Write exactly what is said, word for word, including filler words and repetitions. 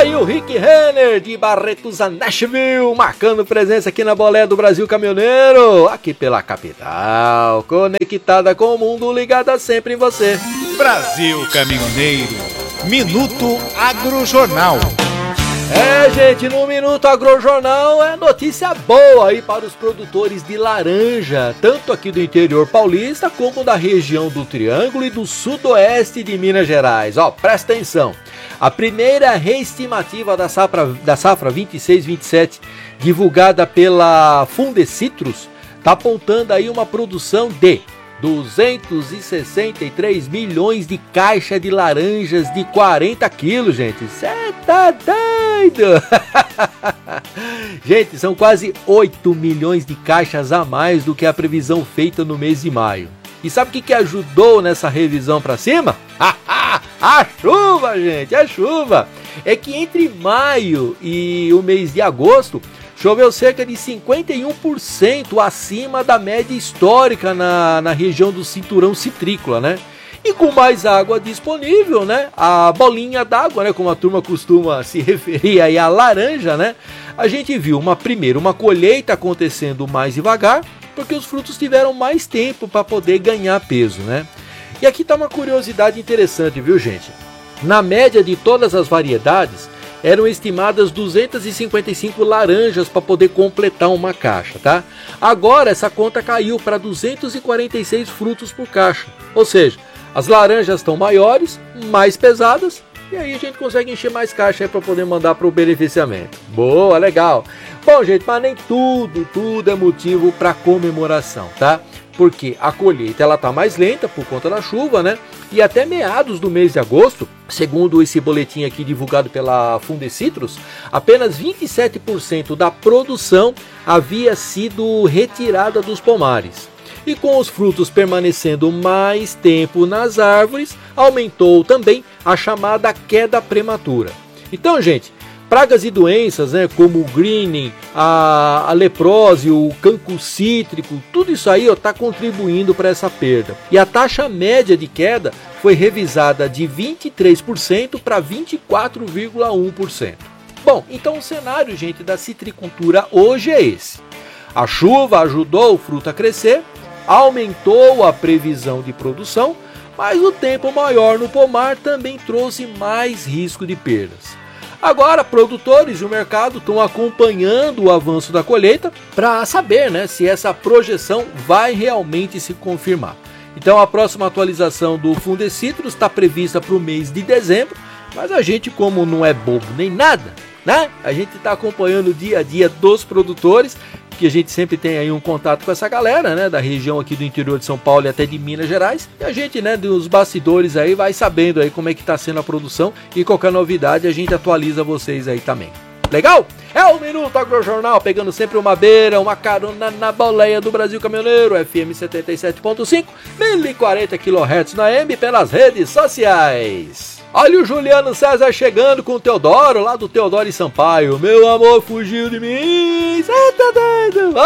aí o Rick Renner de Barretos a Nashville, marcando presença aqui na Boleia do Brasil Caminhoneiro, aqui pela capital, conectada com o mundo, ligada sempre em você. Brasil Caminhoneiro, Minuto Agrojornal. É, gente, no Minuto Agrojornal é notícia boa aí para os produtores de laranja, tanto aqui do interior paulista como da região do Triângulo e do sudoeste de Minas Gerais. Ó, presta atenção. A primeira reestimativa da safra, da safra vinte e seis vinte e sete, divulgada pela Fundecitrus, está apontando aí uma produção de duzentos e sessenta e três milhões de caixas de laranjas de quarenta quilos, gente. Cê tá doido? Gente, são quase oito milhões de caixas a mais do que a previsão feita no mês de maio. E sabe o que, que ajudou nessa revisão para cima? A chuva, gente, a chuva. É que entre maio e o mês de agosto, choveu cerca de cinquenta e um por cento acima da média histórica na, na região do cinturão citrícola, né? E com mais água disponível, né? A bolinha d'água, né? Como a turma costuma se referir aí à laranja, né? A gente viu uma primeiro uma colheita acontecendo mais devagar, porque os frutos tiveram mais tempo para poder ganhar peso, né? E aqui tá uma curiosidade interessante, viu, gente? Na média de todas as variedades, eram estimadas duzentas e cinquenta e cinco laranjas para poder completar uma caixa, tá? Agora essa conta caiu para duzentos e quarenta e seis frutos por caixa. Ou seja, as laranjas estão maiores, mais pesadas, e aí a gente consegue encher mais caixa para poder mandar para o beneficiamento. Boa, legal. Bom, gente, mas nem tudo, tudo é motivo para comemoração, tá? Porque a colheita ela tá mais lenta por conta da chuva, né? E até meados do mês de agosto, segundo esse boletim aqui divulgado pela Fundecitrus, apenas vinte e sete por cento da produção havia sido retirada dos pomares. E com os frutos permanecendo mais tempo nas árvores, aumentou também a chamada queda prematura. Então, gente, pragas e doenças, né, como o greening, a, a leprose, o cancro cítrico, tudo isso aí está contribuindo para essa perda. E a taxa média de queda foi revisada de vinte e três por cento para vinte e quatro vírgula um por cento. Bom, então o cenário, gente, da citricultura hoje é esse. A chuva ajudou o fruto a crescer, aumentou a previsão de produção, mas o tempo maior no pomar também trouxe mais risco de perdas. Agora, produtores e o mercado estão acompanhando o avanço da colheita para saber, né, se essa projeção vai realmente se confirmar. Então, a próxima atualização do Fundecitrus está prevista para o mês de dezembro, mas a gente, como não é bobo nem nada, né, a gente está acompanhando o dia a dia dos produtores, que a gente sempre tem aí um contato com essa galera, né, da região aqui do interior de São Paulo e até de Minas Gerais, e a gente, né, dos bastidores aí vai sabendo aí como é que tá sendo a produção, e qualquer novidade a gente atualiza vocês aí também. Legal? É o Minuto Agrojornal, pegando sempre uma beira, uma carona na boleia do Brasil Caminhoneiro, F M setenta e sete ponto cinco, mil e quarenta quilohertz na A M pelas redes sociais. Olha o Juliano César chegando com o Teodoro, lá do Teodoro e Sampaio. Meu amor fugiu de mim, cê tá doido?